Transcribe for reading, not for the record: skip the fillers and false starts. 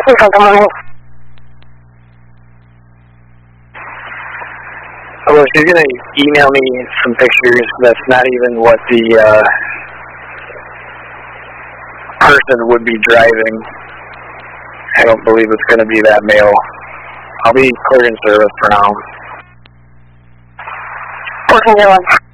Please don't come on in. Well, she's going to email me some pictures. That's not even what the person would be driving. I don't believe it's going to be that male. I'll be clearing service for now. 1401.